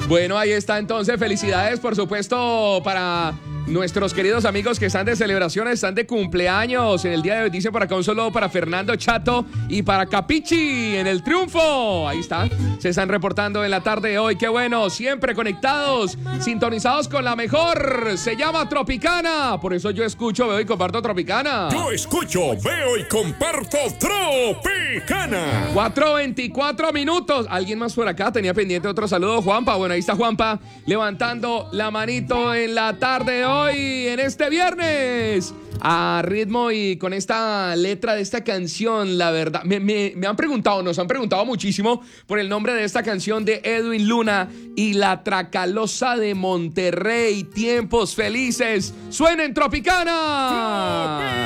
Bueno, ahí está entonces. Felicidades, por supuesto, para nuestros queridos amigos que están de celebraciones, están de cumpleaños en el día de hoy. Dice por acá un saludo para Fernando Chato y para Capichi en el triunfo. Ahí está, se están reportando en la tarde de hoy. Qué bueno, siempre conectados, sintonizados con la mejor. Se llama Tropicana. Por eso yo escucho, veo y comparto Tropicana. Yo escucho, veo y comparto Tropicana. 4:24 minutos. ¿Alguien más por acá tenía pendiente otro saludo? Juanpa. Bueno, ahí está Juanpa levantando la manito en la tarde de hoy, en este viernes, a ritmo y con esta letra de esta canción. La verdad, me han preguntado, nos han preguntado muchísimo por el nombre de esta canción de Edwin Luna y la Tracalosa de Monterrey. Tiempos felices. ¡Suenen Tropicana!